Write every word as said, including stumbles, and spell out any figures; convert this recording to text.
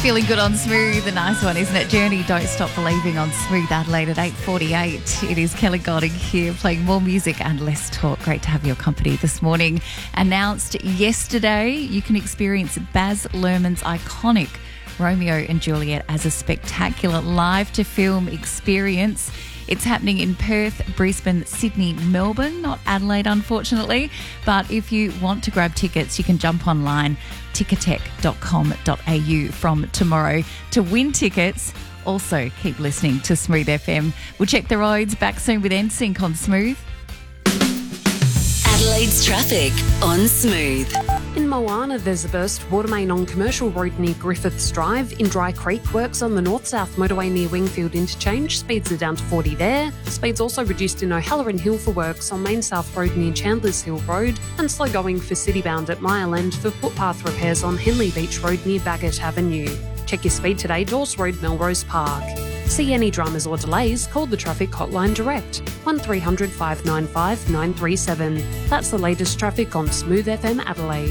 Feeling good on Smooth, a nice one, isn't it? Journey, Don't Stop Believing on Smooth Adelaide at eight forty-eight. It is Kelly Godding here playing more music and less talk. Great to have your company this morning. Announced yesterday, you can experience Baz Luhrmann's iconic Romeo and Juliet as a spectacular live-to-film experience. It's happening in Perth, Brisbane, Sydney, Melbourne, not Adelaide, unfortunately. But if you want to grab tickets, you can jump online, ticketek dot com dot a u from tomorrow to win tickets. Also, keep listening to Smooth F M. We'll check the roads. Back soon with N Sync on Smooth. Adelaide's traffic on Smooth. In Moana, there's a burst water main on Commercial Road near Griffiths Drive. In Dry Creek, works on the north-south motorway near Wingfield Interchange. Speeds are down to forty there. Speeds also reduced in O'Halloran Hill for works on Main South Road near Chandlers Hill Road. And slow going for Citybound at Mile End for footpath repairs on Henley Beach Road near Baggett Avenue. Check your speed today, Dawes Road, Melrose Park. See any dramas or delays, call the traffic hotline direct, one three hundred five nine five nine three seven. That's the latest traffic on Smooth F M Adelaide.